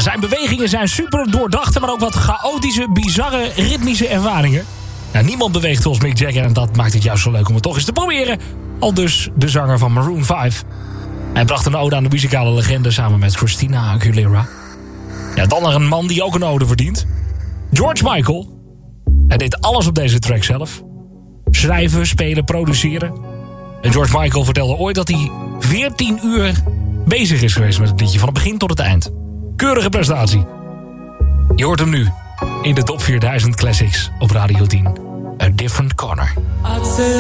Zijn bewegingen zijn super doordachte, maar ook wat chaotische, bizarre, ritmische ervaringen. Niemand beweegt zoals Mick Jagger en dat maakt het juist zo leuk om het toch eens te proberen. Al dus de zanger van Maroon 5. Hij bracht een ode aan de muzikale legende samen met Christina Aguilera. Dan nog een man die ook een ode verdient. George Michael. Hij deed alles op deze track zelf. Schrijven, spelen, produceren. En George Michael vertelde ooit dat hij 14 uur bezig is geweest met het liedje. Van het begin tot het eind. Keurige prestatie. Je hoort hem nu in de Top 4000 Classics op Radio 10. A Different Corner.